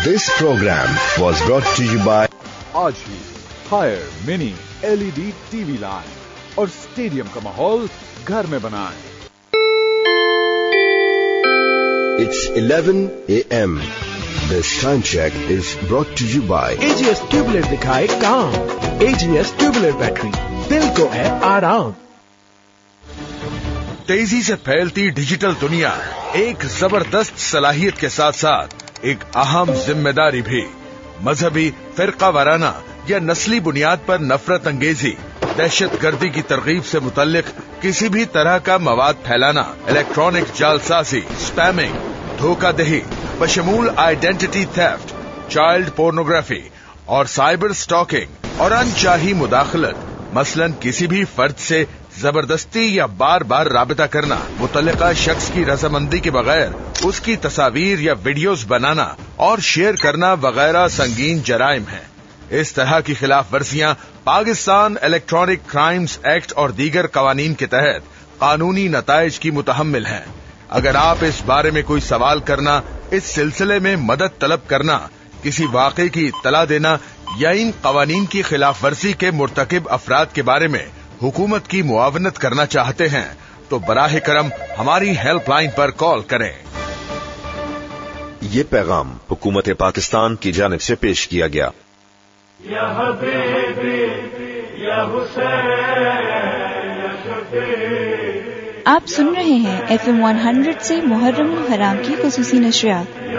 This program was brought to you by आज ही higher mini LED TV लाएं और stadium का माहौल घर में बनाएं। It's 11 a.m. This time check is brought to you by AGS tubeless दिखाए काम। AGS ट्यूबलेट बैटरी, दिल को है आराम। तेजी से फैलती डिजिटल दुनिया एक जबरदस्त सलाहियत के साथ साथ एक अहम जिम्मेदारी भी। मजहबी, फिरका वाराना या नस्ली बुनियाद पर नफरत अंगेजी, दहशत गर्दी की तरगीब से मुतल्लिक किसी भी तरह का मवाद फैलाना, इलेक्ट्रॉनिक जालसाजी, spamming, धोखाधही, बशमूल identity theft, child pornography और साइबर स्टॉकिंग और अनचाही मुदाखलत, मसलन किसी भी फर्द से जबरदस्ती या बार बार राबिता करना, मुतल्लिका शख्स की रजामंदी के बगैर उसकी तस्वीर या वीडियोस बनाना और शेयर करना वगैरह संगीन जराइम हैं। इस तरह की खिलाफ वर्जियां पाकिस्तान इलेक्ट्रॉनिक क्राइम्स एक्ट और दीगर कवानीन के तहत कानूनी नताइज की मुतहम्मिल हैं। अगर आप इस बारे में कोई सवाल करना, इस सिलसिले में मदद तलब करना, किसी वाक़े की इत्तला देना या इन कवानीन की खिलाफ वर्जी के मुर्तकिब अफराद के बारे में हुकूमत की मुआवनत करना चाहते हैं तो बराह करम हमारी हेल्पलाइन पर कॉल करें। ये पैगाम हुकूमत पाकिस्तान की जानिब से पेश किया गया। या हबीबी, या हुसैन, या शफी। आप सुन रहे हैं FM 100 से मुहर्रम हराम की खुसूसी नशरियात।